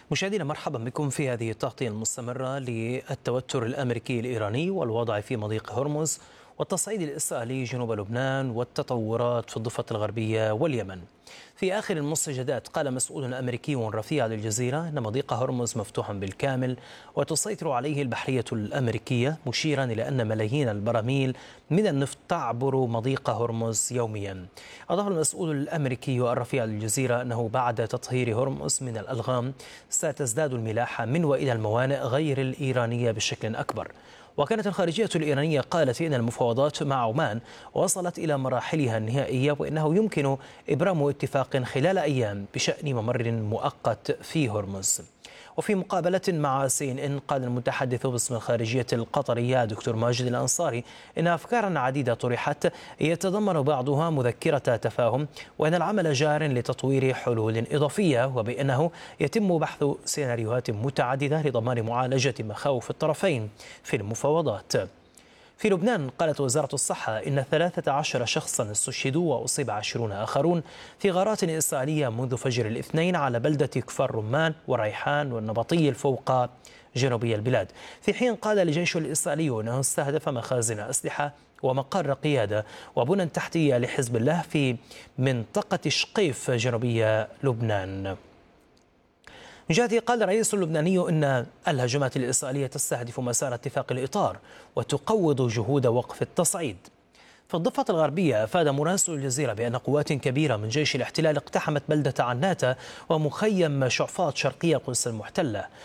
مشاهدينا مرحبا بكم في هذه التغطية المستمرة للتوتر الأمريكي الإيراني والوضع في مضيق هرمز والتصعيد الإسرائيلي جنوب لبنان والتطورات في الضفة الغربية واليمن. في آخر المستجدات قال مسؤول أمريكي رفيع للجزيرة أن مضيق هرمز مفتوح بالكامل وتسيطر عليه البحرية الأمريكية، مشيرا إلى أن ملايين البراميل من النفط تعبر مضيق هرمز يوميا. أضاف المسؤول الأمريكي الرفيع للجزيرة أنه بعد تطهير هرمز من الألغام ستزداد الملاحة من وإلى الموانئ غير الإيرانية بشكل أكبر. وكانت الخارجية الإيرانية قالت إن المفاوضات مع عمان وصلت إلى مراحلها النهائية، وإنه يمكن إبرام اتفاق خلال أيام بشأن ممر مؤقت في هرمز. وفي مقابلة مع CNN قال المتحدث باسم الخارجية القطرية دكتور ماجد الأنصاري إن أفكارا عديدة طرحت يتضمن بعضها مذكرة تفاهم، وأن العمل جار لتطوير حلول إضافية، وبأنه يتم بحث سيناريوهات متعددة لضمان معالجة مخاوف الطرفين في المفاوضات. في لبنان قالت وزارة الصحة إن 13 شخصا استشهدوا وأصيب 20 آخرون في غارات إسرائيلية منذ فجر الاثنين على بلدة كفر رمان وريحان والنبطي الفوق جنوبي البلاد، في حين قال الجيش الإسرائيلي أنه استهدف مخازن أسلحة ومقر قيادة وبنى تحتية لحزب الله في منطقة شقيف جنوبي لبنان. من جهته قال الرئيس اللبناني إن الهجمات الإسرائيلية تستهدف مسار اتفاق الإطار وتقوض جهود وقف التصعيد. في الضفة الغربية أفاد مراسل الجزيرة بأن قوات كبيرة من جيش الاحتلال اقتحمت بلدة عناتة ومخيم شعفاط شرقية قدس المحتلة،